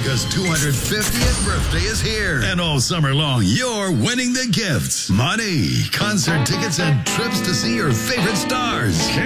America's 250th birthday is here. And all summer long, you're winning the gifts. Money, concert tickets, and trips to see your favorite stars.